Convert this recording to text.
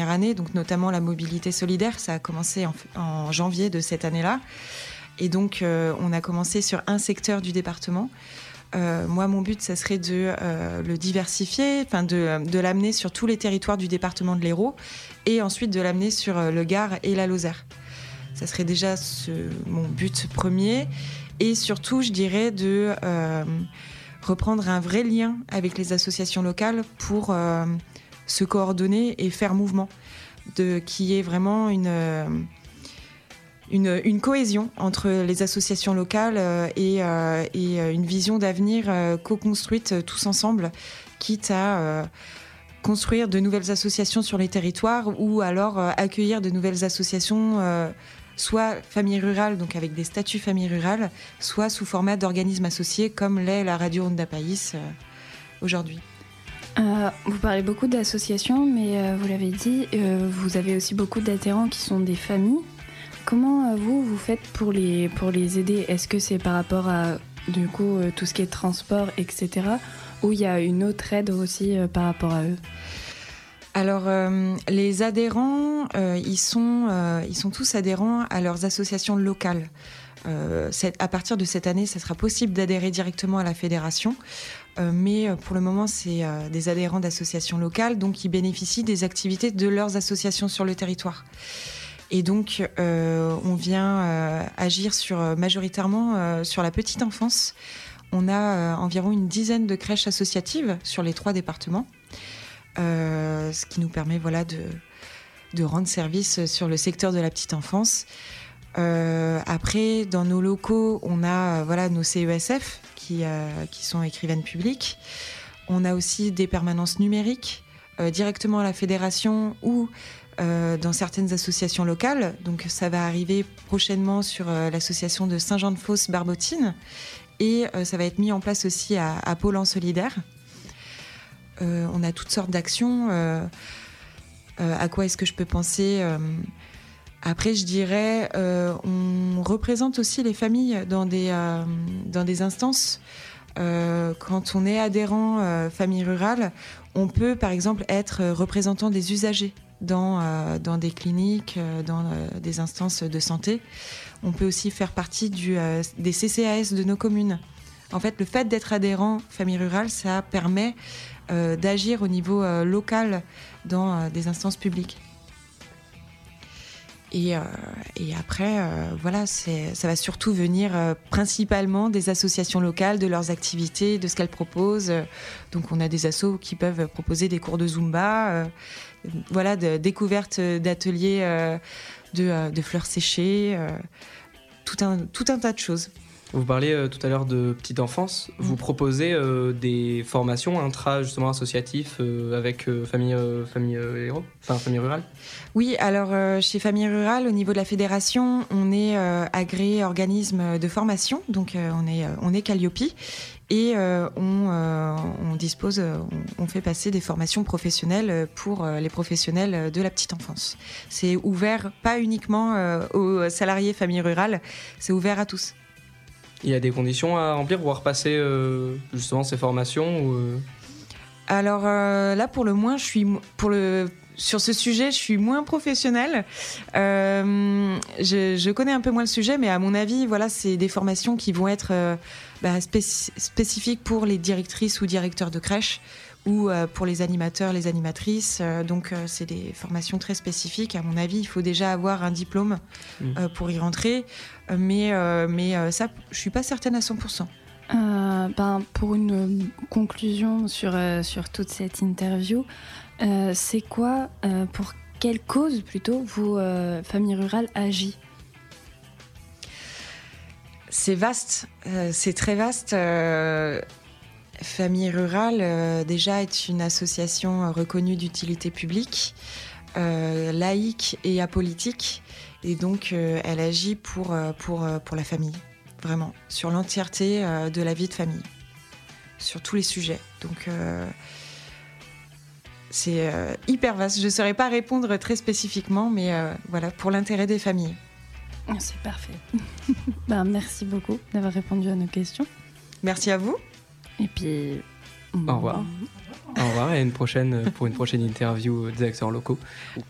dernière année, donc notamment la mobilité solidaire. Ça a commencé en janvier de cette année-là. Et donc, on a commencé sur un secteur du département. Moi, mon but, ça serait de le diversifier, de l'amener sur tous les territoires du département de l'Hérault et ensuite de l'amener sur le Gard et la Lozère. Ça serait déjà mon but premier. Et surtout, je dirais de reprendre un vrai lien avec les associations locales pour se coordonner et faire mouvement, qu'il y ait vraiment une cohésion entre les associations locales et une vision d'avenir co-construite tous ensemble, quitte à construire de nouvelles associations sur les territoires ou alors accueillir de nouvelles associations soit famille rurale, donc avec des statuts famille rurale, soit sous format d'organismes associés comme l'est la Radio Onda País aujourd'hui. Vous parlez beaucoup d'associations, mais vous l'avez dit, vous avez aussi beaucoup d'adhérents qui sont des familles. Comment vous faites pour les aider ? Est-ce que c'est par rapport à du coup, tout ce qui est transport, etc. ou il y a une autre aide aussi par rapport à eux ? Alors, les adhérents, ils sont tous adhérents à leurs associations locales. À partir de cette année, ça sera possible d'adhérer directement à la fédération. Mais pour le moment, c'est des adhérents d'associations locales, donc ils bénéficient des activités de leurs associations sur le territoire. Et donc, on vient agir majoritairement sur la petite enfance. On a environ une dizaine de crèches associatives sur les 3 départements. Ce qui nous permet de rendre service sur le secteur de la petite enfance. Après, dans nos locaux, on a nos CESF qui sont écrivaines publiques. On a aussi des permanences numériques directement à la fédération ou dans certaines associations locales. Donc ça va arriver prochainement sur l'association de Saint-Jean-de-Fosse-Barbotine et ça va être mis en place aussi à Pôle en solidaire. On a toutes sortes d'actions. À quoi est-ce que je peux penser ? Après, je dirais, on représente aussi les familles dans des instances. Quand on est adhérent famille rurale, on peut, par exemple, être représentant des usagers dans des cliniques, dans des instances de santé. On peut aussi faire partie des CCAS de nos communes. En fait, le fait d'être adhérent famille rurale, ça permet d'agir au niveau local dans des instances publiques. Et après, ça va surtout venir principalement des associations locales, de leurs activités, de ce qu'elles proposent. Donc on a des assos qui peuvent proposer des cours de Zumba, de découverte d'ateliers de fleurs séchées, tout un tas de choses. Vous parliez tout à l'heure de petite enfance. Vous proposez des formations justement associatifs avec famille rurale ? Oui, alors chez Famille Rurale, au niveau de la fédération, on est agréé organisme de formation, donc on est Calliope et on dispose, on fait passer des formations professionnelles pour les professionnels de la petite enfance. C'est ouvert pas uniquement aux salariés Famille Rurale, c'est ouvert à tous. Il y a des conditions à remplir pour repasser justement ces formations Alors là, pour le moins, sur ce sujet, je suis moins professionnelle. Je connais un peu moins le sujet, mais à mon avis, c'est des formations qui vont être spécifiques pour les directrices ou directeurs de crèche ou pour les animateurs, les animatrices. Donc, c'est des formations très spécifiques. À mon avis, il faut déjà avoir un diplôme pour y rentrer. Mais ça, je ne suis pas certaine à 100%. Pour une conclusion sur toute cette interview, c'est quoi, pour quelle cause plutôt, Famille Rurale agit ? C'est vaste, c'est très vaste. Famille Rurale, déjà, est une association reconnue d'utilité publique, laïque et apolitique. Et donc, elle agit pour la famille, vraiment, sur l'entièreté de la vie de famille, sur tous les sujets. Donc, c'est hyper vaste. Je ne saurais pas répondre très spécifiquement, mais pour l'intérêt des familles. C'est parfait. Merci beaucoup d'avoir répondu à nos questions. Merci à vous. Et puis... Au revoir. Au revoir et pour une prochaine interview des acteurs locaux.